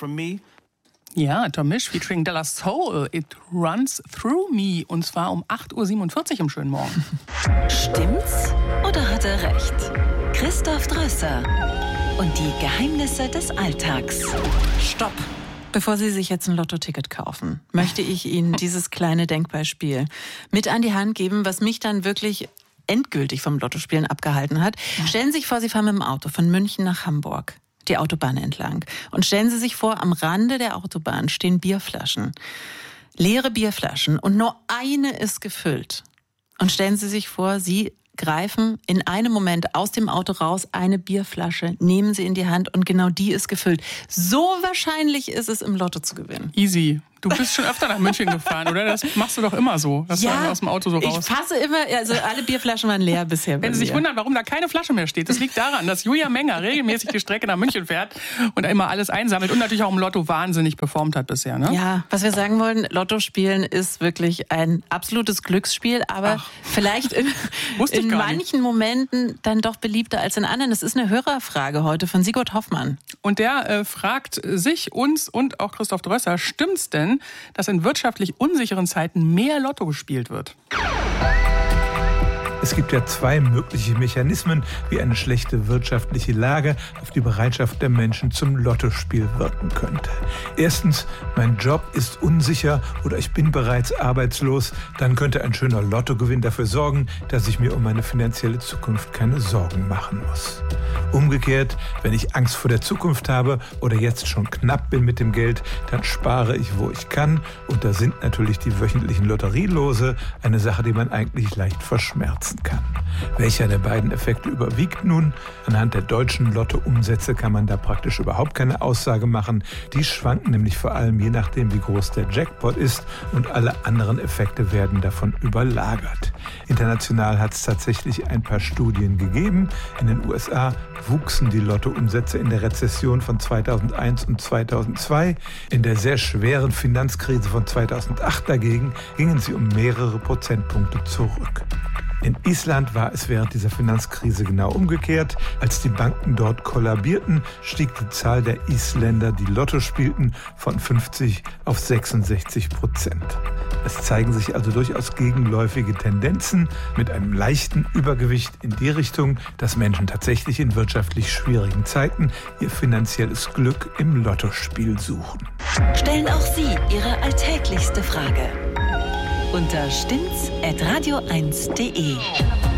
from me. Ja, Tom Misch featuring Della Soul, It Runs Through Me. Und zwar um 8.47 Uhr im schönen Morgen. Stimmt's oder hat er recht? Christoph Drösser und die Geheimnisse des Alltags. Stopp! Bevor Sie sich jetzt ein Lottoticket kaufen, möchte ich Ihnen dieses kleine Denkbeispiel mit an die Hand geben, was mich dann wirklich endgültig vom Lottospielen abgehalten hat. Stellen Sie sich vor, Sie fahren mit dem Auto von München nach Hamburg, die Autobahn entlang. Und stellen Sie sich vor, am Rande der Autobahn stehen Bierflaschen. Leere Bierflaschen und nur eine ist gefüllt. Und stellen Sie sich vor, Sie greifen in einem Moment aus dem Auto raus, eine Bierflasche, nehmen sie in die Hand und genau die ist gefüllt. So wahrscheinlich ist es, im Lotto zu gewinnen. Easy. Du bist schon öfter nach München gefahren, oder? Das machst du doch immer so. Das war aus dem Auto so raus. Ich fasse immer, also alle Bierflaschen waren leer bisher. Wenn Sie sich wundern, warum da keine Flasche mehr steht, das liegt daran, dass Julia Menger regelmäßig die Strecke nach München fährt und immer alles einsammelt und natürlich auch im Lotto wahnsinnig performt hat bisher. Ne? Ja, was wir sagen wollen, Lotto spielen ist wirklich ein absolutes Glücksspiel, aber vielleicht in manchen Momenten dann doch beliebter als in anderen. Das ist eine Hörerfrage heute von Sigurd Hoffmann. Und der fragt sich, uns und auch Christoph Drösser, stimmt's denn, dass in wirtschaftlich unsicheren Zeiten mehr Lotto gespielt wird? Es gibt ja zwei mögliche Mechanismen, wie eine schlechte wirtschaftliche Lage auf die Bereitschaft der Menschen zum Lottospiel wirken könnte. Erstens, mein Job ist unsicher oder ich bin bereits arbeitslos. Dann könnte ein schöner Lottogewinn dafür sorgen, dass ich mir um meine finanzielle Zukunft keine Sorgen machen muss. Umgekehrt, wenn ich Angst vor der Zukunft habe oder jetzt schon knapp bin mit dem Geld, dann spare ich, wo ich kann. Und da sind natürlich die wöchentlichen Lotterielose eine Sache, die man eigentlich leicht verschmerzen kann. Welcher der beiden Effekte überwiegt nun? Anhand der deutschen Lottoumsätze kann man da praktisch überhaupt keine Aussage machen. Die schwanken nämlich vor allem je nachdem, wie groß der Jackpot ist und alle anderen Effekte werden davon überlagert. International hat es tatsächlich ein paar Studien gegeben. In den USA wuchsen die Lottoumsätze in der Rezession von 2001 und 2002. In der sehr schweren Finanzkrise von 2008 dagegen gingen sie um mehrere Prozentpunkte zurück. In Island war es während dieser Finanzkrise genau umgekehrt. Als die Banken dort kollabierten, stieg die Zahl der Isländer, die Lotto spielten, von 50 auf 66%. Es zeigen sich also durchaus gegenläufige Tendenzen mit einem leichten Übergewicht in die Richtung, dass Menschen tatsächlich in wirtschaftlich schwierigen Zeiten ihr finanzielles Glück im Lottospiel suchen. Stellen auch Sie Ihre alltäglichste Frage unter stimmt's@radio1.de.